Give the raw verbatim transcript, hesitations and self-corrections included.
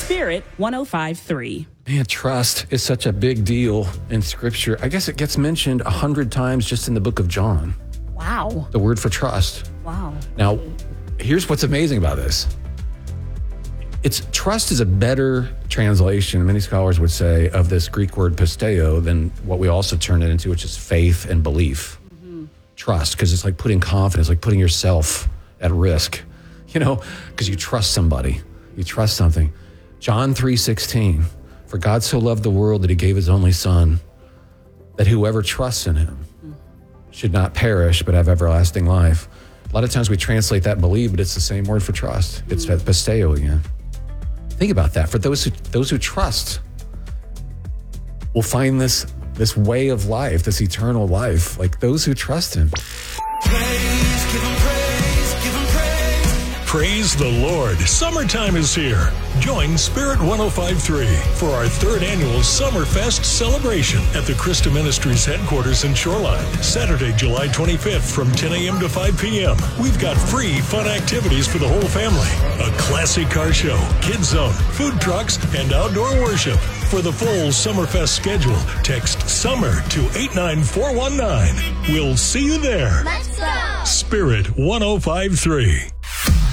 Spirit one oh five point three. Man, trust is such a big deal in Scripture. I guess it gets mentioned a hundred times just in the book of John. Wow. The word for trust. Wow. Now, here's what's amazing about this. It's trust is a better translation, many scholars would say, of this Greek word pisteo than what we also turn it into, which is faith and belief. Mm-hmm. Trust, because it's like putting confidence, like putting yourself at risk, you know, because you trust somebody, you trust something. John three sixteen, for God so loved the world that he gave his only son, that whoever trusts in him should not perish, but have everlasting life. A lot of times we translate that believe, but it's the same word for trust. It's mm-hmm. pisteo again. Think about that. For those who those who trust will find this this way of life, this eternal life, like those who trust him. Praise, give him praise, give him praise. Praise the Lord. Summertime is here. Join Spirit one oh five point three for our third annual Summerfest celebration at the Christa Ministries headquarters in Shoreline, Saturday, July twenty-fifth from ten a.m. to five p.m. We've got free fun activities for the whole family. A classic car show, kids zone, food trucks, and outdoor worship. For the full Summerfest schedule, text SUMMER to eight nine four one nine. We'll see you there. Let's go. Spirit one oh five point three.